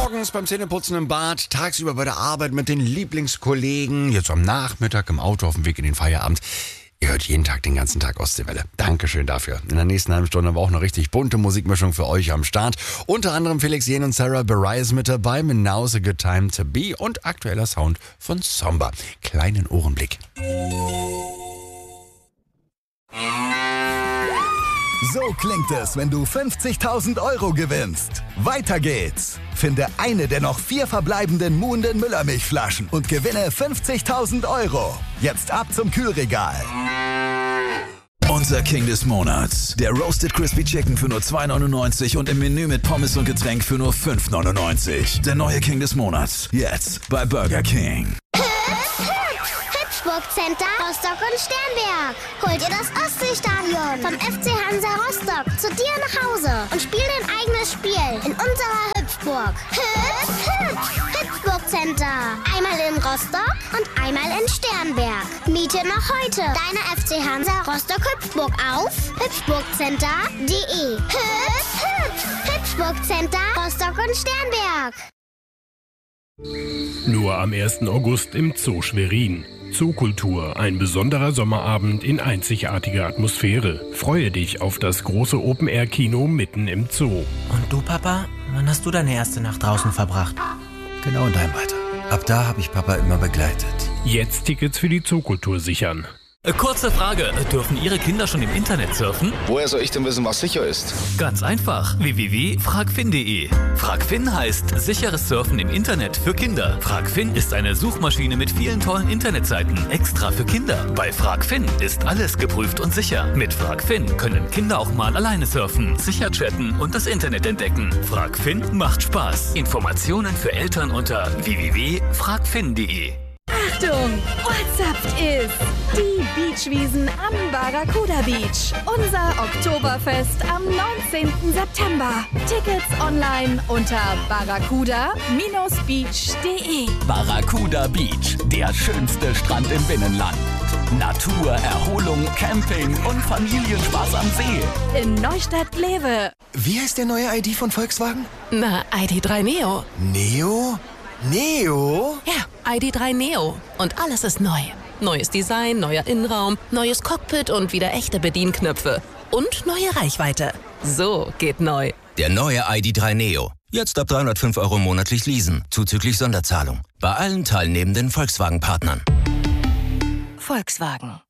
Morgens beim Zähneputzen im Bad, tagsüber bei der Arbeit mit den Lieblingskollegen, jetzt am Nachmittag im Auto auf dem Weg in den Feierabend. Ihr hört jeden Tag, den ganzen Tag Ostseewelle. Dankeschön dafür. In der nächsten halben Stunde haben wir auch eine richtig bunte Musikmischung für euch am Start. Unter anderem Felix Jähn und Sarah Bareilles mit dabei mit Now's a Good Time to Be und aktueller Sound von Somber. Kleinen Ohrenblick. So klingt es, wenn du 50.000 € gewinnst. Weiter geht's. Finde eine der noch 4 verbleibenden Muhnden Müllermilchflaschen und gewinne 50.000 €. Jetzt ab zum Kühlregal. Unser King des Monats. Der Roasted Crispy Chicken für nur 2,99 und im Menü mit Pommes und Getränk für nur 5,99. Der neue King des Monats. Jetzt bei Burger King. Hüpfburg Center, Rostock und Sternberg. Holt ihr das Ostseestadion vom FC Hansa Rostock zu dir nach Hause und spiel dein eigenes Spiel in unserer Hüpfburg. Hüpfburg Center. Einmal in Rostock und einmal in Sternberg. Miete noch heute deine FC Hansa Rostock Hüpfburg auf hüpfburgcenter.de. Hüpfburg Center, Rostock und Sternberg. Nur am 1. August im Zoo Schwerin. Zookultur, ein besonderer Sommerabend in einzigartiger Atmosphäre. Freue dich auf das große Open-Air-Kino mitten im Zoo. Und du, Papa? Wann hast du deine erste Nacht draußen verbracht? Genau in deinem Alter. Ab da habe ich Papa immer begleitet. Jetzt Tickets für die Zookultur sichern. Kurze Frage, dürfen Ihre Kinder schon im Internet surfen? Woher soll ich denn wissen, was sicher ist? Ganz einfach, www.fragfin.de. Fragfin heißt sicheres Surfen im Internet für Kinder. Fragfin ist eine Suchmaschine mit vielen tollen Internetseiten, extra für Kinder. Bei Fragfin ist alles geprüft und sicher. Mit Fragfin können Kinder auch mal alleine surfen, sicher chatten und das Internet entdecken. Fragfin macht Spaß. Informationen für Eltern unter www.fragfin.de. Achtung, ortsaft ist die Beachwiesen am Barracuda Beach. Unser Oktoberfest am 19. September. Tickets online unter barracuda-beach.de. Barracuda Beach, der schönste Strand im Binnenland. Natur, Erholung, Camping und Familienspaß am See. In Neustadt-Glewe. Wie heißt der neue ID von Volkswagen? Na, ID.3 Neo. Neo? Neo? Ja, ID.3 Neo. Und alles ist neu. Neues Design, neuer Innenraum, neues Cockpit und wieder echte Bedienknöpfe. Und neue Reichweite. So geht neu. Der neue ID.3 Neo. Jetzt ab 305 € monatlich leasen, zuzüglich Sonderzahlung. Bei allen teilnehmenden Volkswagen-Partnern. Volkswagen.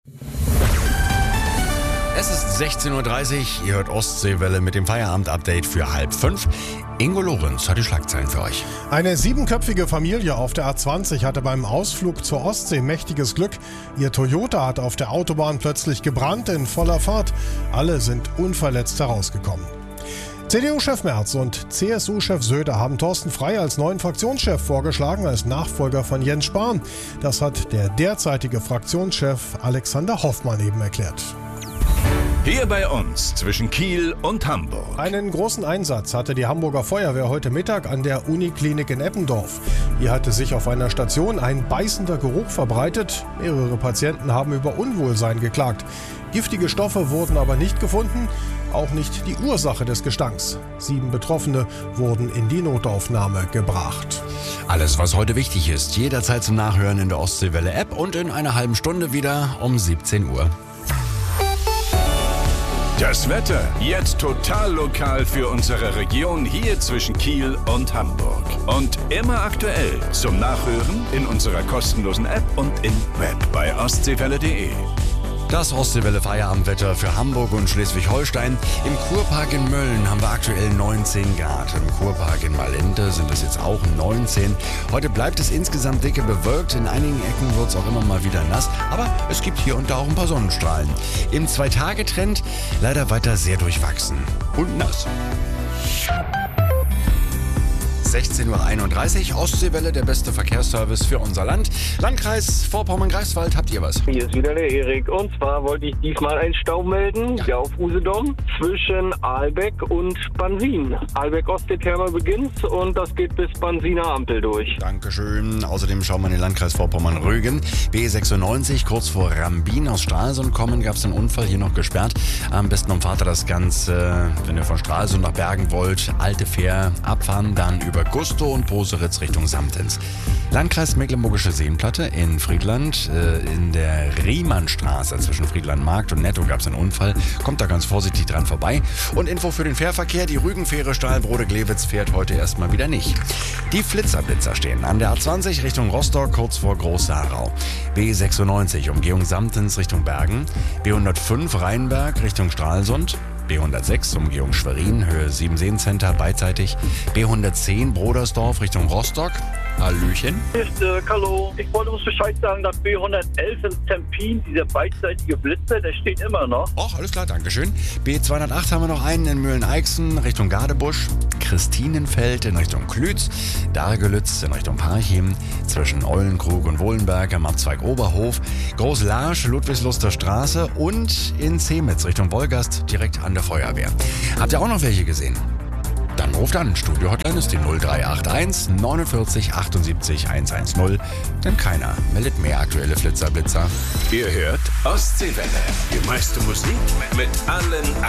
Es ist 16:30 Uhr, ihr hört Ostseewelle mit dem Feierabend-Update für 4:30. Ingo Lorenz hat die Schlagzeilen für euch. Eine 7-köpfige Familie auf der A20 hatte beim Ausflug zur Ostsee mächtiges Glück. Ihr Toyota hat auf der Autobahn plötzlich gebrannt in voller Fahrt. Alle sind unverletzt herausgekommen. CDU-Chef Merz und CSU-Chef Söder haben Thorsten Frey als neuen Fraktionschef vorgeschlagen, als Nachfolger von Jens Spahn. Das hat der derzeitige Fraktionschef Alexander Hoffmann eben erklärt. Hier bei uns zwischen Kiel und Hamburg. Einen großen Einsatz hatte die Hamburger Feuerwehr heute Mittag an der Uniklinik in Eppendorf. Hier hatte sich auf einer Station ein beißender Geruch verbreitet. Mehrere Patienten haben über Unwohlsein geklagt. Giftige Stoffe wurden aber nicht gefunden, auch nicht die Ursache des Gestanks. 7 Betroffene wurden in die Notaufnahme gebracht. Alles, was heute wichtig ist, jederzeit zum Nachhören in der Ostseewelle-App und in einer halben Stunde wieder um 17 Uhr. Das Wetter jetzt total lokal für unsere Region hier zwischen Kiel und Hamburg. Und immer aktuell zum Nachhören in unserer kostenlosen App und im Web bei ostseewelle.de. Das Ostseewelle Feierabendwetter für Hamburg und Schleswig-Holstein. Im Kurpark in Mölln haben wir aktuell 19 Grad. Im Kurpark in Malente sind es jetzt auch 19. Heute bleibt es insgesamt dicke bewölkt. In einigen Ecken wird es auch immer mal wieder nass. Aber es gibt hier und da auch ein paar Sonnenstrahlen. Im 2-Tage-Trend leider weiter sehr durchwachsen und nass. 16:31 Uhr, Ostseewelle, der beste Verkehrsservice für unser Land. Landkreis Vorpommern-Greifswald, habt ihr was? Hier ist wieder der Erik. Und zwar wollte ich diesmal einen Stau melden, hier auf Usedom, zwischen Ahlbeck und Bansin. Ahlbeck-Osttherme beginnt und das geht bis Bansiner Ampel durch. Dankeschön. Außerdem schauen wir in den Landkreis Vorpommern-Rügen. B96, kurz vor Rambin aus Stralsund kommen, gab es einen Unfall, hier noch gesperrt. Am besten umfahrt ihr das Ganze, wenn ihr von Stralsund nach Bergen wollt. Alte Fähr abfahren, dann über über Gustow und Poseritz Richtung Samtens. Landkreis Mecklenburgische Seenplatte in Friedland, in der Riemannstraße zwischen Friedlandmarkt und Netto gab es einen Unfall. Kommt da ganz vorsichtig dran vorbei. Und Info für den Fährverkehr, die Rügenfähre Stahlbrode-Glewitz fährt heute erstmal wieder nicht. Die Flitzer stehen an der A20 Richtung Rostock, kurz vor Groß-Saarau. B96 Umgehung Samtens Richtung Bergen. B105 Rheinberg Richtung Stralsund. B106 Umgehung Schwerin, Höhe 7 Seencenter beidseitig. B110 Brodersdorf Richtung Rostock. Hallöchen. Hier ist Hallo. Ich wollte uns Bescheid sagen, dass B111 in Tempin, dieser beidseitige Blitzer, der steht immer noch. Ach, alles klar, dankeschön. B208 haben wir noch einen in Mühlen-Eichsen Richtung Gardebusch. Christinenfeld in Richtung Klütz. Dargelütz in Richtung Parchim. Zwischen Eulenkrug und Wohlenberg am Abzweig Oberhof. Groß-Larsch, Ludwigsluster Straße und in Zemitz Richtung Wolgast direkt an der Feuerwehr. Habt ihr auch noch welche gesehen? Dann ruft an. Studio-Hotline ist die 0381 49 78 110. Denn keiner meldet mehr aktuelle Flitzer. Ihr hört Ostseewelle. Die meiste Musik mit allen